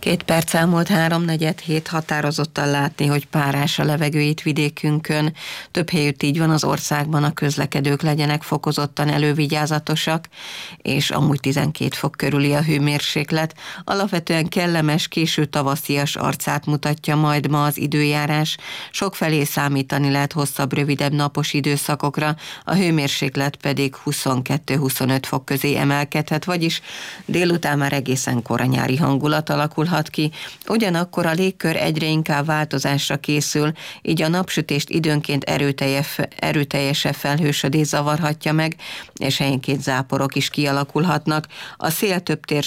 2 perc elmúlt 3:47, határozottan látni, hogy párás a levegő itt vidékünkön. Több helyütt így van az országban, a közlekedők legyenek fokozottan elővigyázatosak, és amúgy 12 fok körüli a hőmérséklet. Alapvetően kellemes, késő tavaszias arcát mutatja majd ma az időjárás. Sokfelé számítani lehet hosszabb, rövidebb napos időszakokra, a hőmérséklet pedig 22-25 fok közé emelkedhet, vagyis délután már egészen kora nyári hangulat alakulhat ki. Ugyanakkor a légkör egyre inkább változásra készül, így a napsütést időnként erőteljesebb felhősödés zavarhatja meg, és helyenként záporok is kialakulhatnak. A szél több